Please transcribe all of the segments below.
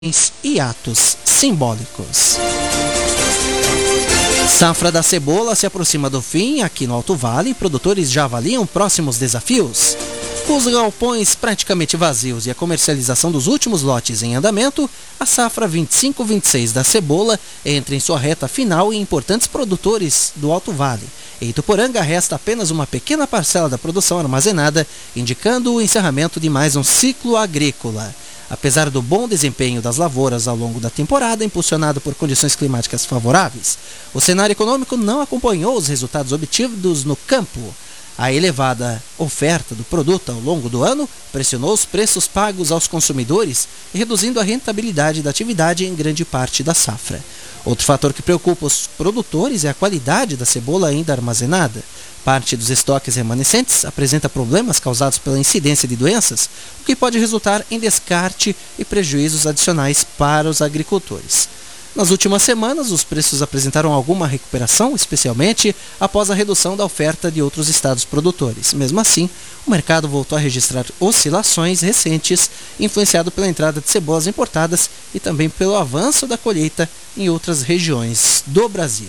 e atos simbólicos. Safra da cebola se aproxima do fim aqui no Alto Vale. Produtores já avaliam próximos desafios. Com os galpões praticamente vazios e a comercialização dos últimos lotes em andamento, a safra 25-26 da cebola entra em sua reta final e importantes produtores do Alto Vale. Em Ituporanga resta apenas uma pequena parcela da produção armazenada, indicando o encerramento de mais um ciclo agrícola. Apesar do bom desempenho das lavouras ao longo da temporada, impulsionado por condições climáticas favoráveis, o cenário econômico não acompanhou os resultados obtidos no campo. A elevada oferta do produto ao longo do ano pressionou os preços pagos aos consumidores, reduzindo a rentabilidade da atividade em grande parte da safra. Outro fator que preocupa os produtores é a qualidade da cebola ainda armazenada. Parte dos estoques remanescentes apresenta problemas causados pela incidência de doenças, o que pode resultar em descarte e prejuízos adicionais para os agricultores. Nas últimas semanas, os preços apresentaram alguma recuperação, especialmente após a redução da oferta de outros estados produtores. Mesmo assim, o mercado voltou a registrar oscilações recentes, influenciado pela entrada de cebolas importadas e também pelo avanço da colheita em outras regiões do Brasil.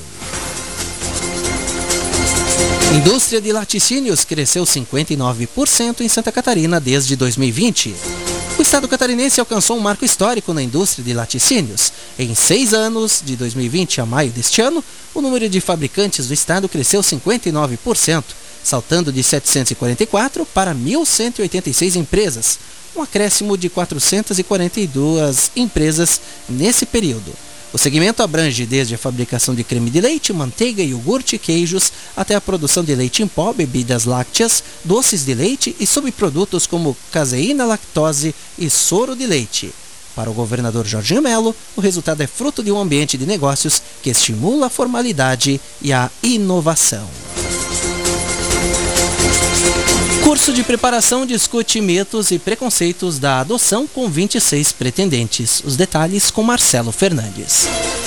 Indústria de laticínios cresceu 59% em Santa Catarina desde 2020. O estado catarinense alcançou um marco histórico na indústria de laticínios. Em 6 anos, de 2020 a maio deste ano, o número de fabricantes do estado cresceu 59%, saltando de 744 para 1.186 empresas, um acréscimo de 442 empresas nesse período. O segmento abrange desde a fabricação de creme de leite, manteiga, iogurte, queijos, até a produção de leite em pó, bebidas lácteas, doces de leite e subprodutos como caseína, lactose e soro de leite. Para o governador Jorginho Melo, o resultado é fruto de um ambiente de negócios que estimula a formalidade e a inovação. Curso de preparação discute mitos e preconceitos da adoção com 26 pretendentes. Os detalhes com Marcelo Fernandes.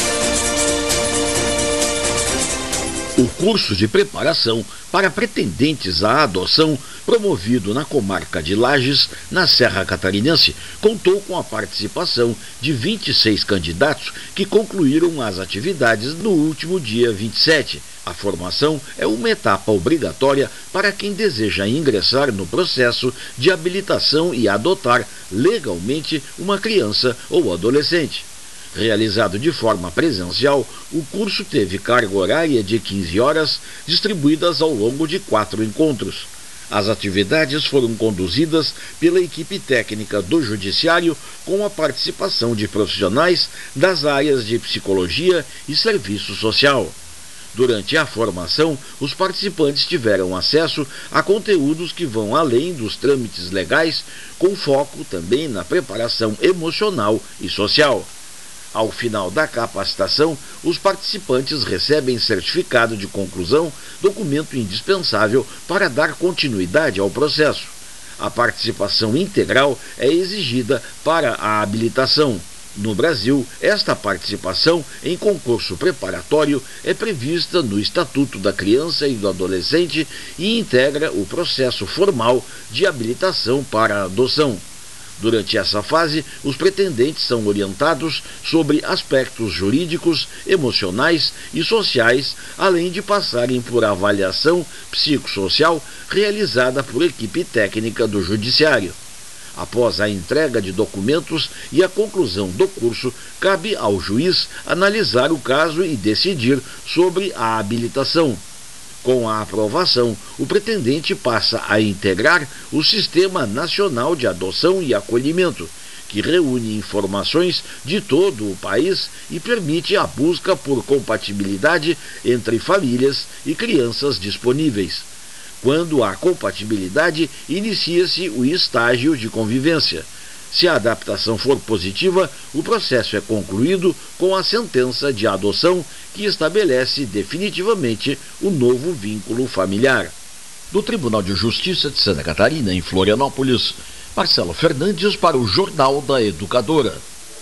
O curso de preparação para pretendentes à adoção, promovido na comarca de Lages, na Serra Catarinense, contou com a participação de 26 candidatos que concluíram as atividades no último dia 27. A formação é uma etapa obrigatória para quem deseja ingressar no processo de habilitação e adotar legalmente uma criança ou adolescente. Realizado de forma presencial, o curso teve carga horária de 15 horas, distribuídas ao longo de 4 encontros. As atividades foram conduzidas pela equipe técnica do Judiciário, com a participação de profissionais das áreas de psicologia e serviço social. Durante a formação, os participantes tiveram acesso a conteúdos que vão além dos trâmites legais, com foco também na preparação emocional e social. Ao final da capacitação, os participantes recebem certificado de conclusão, documento indispensável para dar continuidade ao processo. A participação integral é exigida para a habilitação. No Brasil, esta participação em concurso preparatório é prevista no Estatuto da Criança e do Adolescente e integra o processo formal de habilitação para a adoção. Durante essa fase, os pretendentes são orientados sobre aspectos jurídicos, emocionais e sociais, além de passarem por avaliação psicossocial realizada por equipe técnica do Judiciário. Após a entrega de documentos e a conclusão do curso, cabe ao juiz analisar o caso e decidir sobre a habilitação. Com a aprovação, o pretendente passa a integrar o Sistema Nacional de Adoção e Acolhimento, que reúne informações de todo o país e permite a busca por compatibilidade entre famílias e crianças disponíveis. Quando há compatibilidade, inicia-se o estágio de convivência. Se a adaptação for positiva, o processo é concluído com a sentença de adoção que estabelece definitivamente o novo vínculo familiar. Do Tribunal de Justiça de Santa Catarina, em Florianópolis, Marcelo Fernandes para o Jornal da Educadora.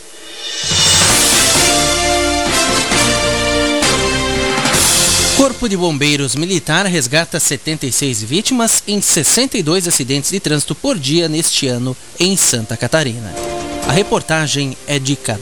Corpo de Bombeiros Militar resgata 76 vítimas em 62 acidentes de trânsito por dia neste ano em Santa Catarina. A reportagem é de